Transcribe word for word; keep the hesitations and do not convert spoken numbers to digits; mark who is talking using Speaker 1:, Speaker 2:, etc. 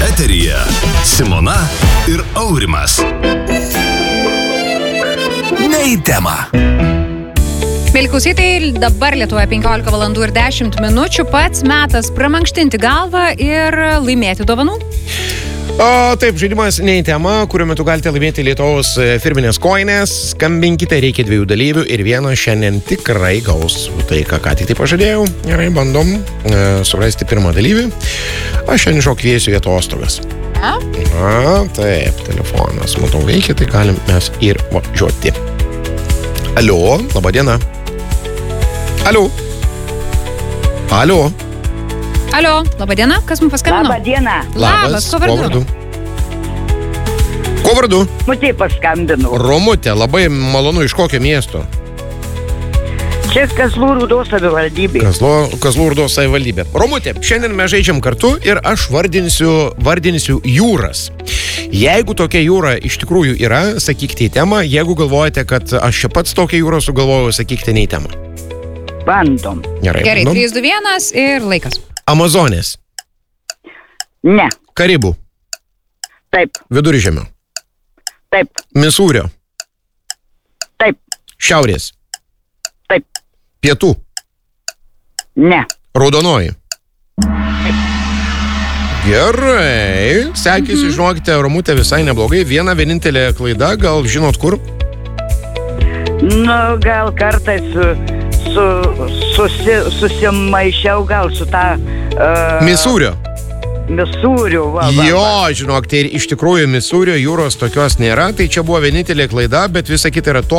Speaker 1: Eteryje Simona ir Aurimas. Ne į temą.
Speaker 2: Mėly klausytojai, dabar Lietuvoje penkiolika valandų ir dešimt minučių, pats metas pramankštinti galvą ir laimėti dovanų.
Speaker 3: O, taip, žaidimas Ne į temą, kuriuo metu galite laimėti Lietuvos firminės koinės. Skambinkite, reikia dviejų dalyvių ir vienas šiandien tikrai gaus tai, ką ką tik tai pažadėjau. Gerai, bandom e, surasti pirmą dalyvį. Aš šiandien šau kviesiu į atostogas.
Speaker 2: A?
Speaker 3: Na, taip, telefonas, matau, veikia, tai galim mes ir važiuoti. Alio, laba diena. Alio. Alio.
Speaker 2: Alio, laba diena, kas mums paskambino?
Speaker 4: Labą dieną.
Speaker 2: Labas, ko vardu?
Speaker 3: Ko vardu?
Speaker 4: Mutė paskambinu.
Speaker 3: Romutė, labai malonu, iš kokio miesto?
Speaker 4: Čia Kazlų Rūdos savivaldybė.
Speaker 3: Kazlo, Kazlų Rūdos savivaldybė. Romutė, šiandien mes žaidžiam kartu ir aš vardinsiu, vardinsiu jūras. Jeigu tokia jūra iš tikrųjų yra, sakykite į temą. Jeigu galvojate, kad aš čia pats tokią jūrą sugalvojau, sakykite ne į temą.
Speaker 4: Bandom.
Speaker 3: Gerai,
Speaker 2: Gerai,
Speaker 3: bandom.
Speaker 2: trys, du, vienas ir laikas.
Speaker 3: Amazonės.
Speaker 4: Ne.
Speaker 3: Karibų.
Speaker 4: Taip.
Speaker 3: Viduržemio.
Speaker 4: Taip.
Speaker 3: Misūrio.
Speaker 4: Taip.
Speaker 3: Šiaurės.
Speaker 4: Taip.
Speaker 3: Pietų.
Speaker 4: Ne.
Speaker 3: Raudonoji. Gerai. Sekėsi,
Speaker 2: Mhm.
Speaker 3: žinokite, Romutė visai neblogai. Viena vienintelė klaida, gal žinot kur?
Speaker 4: Nu, gal kartais su, su, susi, susimaišiau gal su tą... Uh,
Speaker 3: Misūrio.
Speaker 4: Misūriu. Va, va,
Speaker 3: Jo,
Speaker 4: va.
Speaker 3: žinok, tai iš tikrųjų Misūrio jūros tokios nėra, tai čia buvo vienintelė klaida, bet visa kita yra to.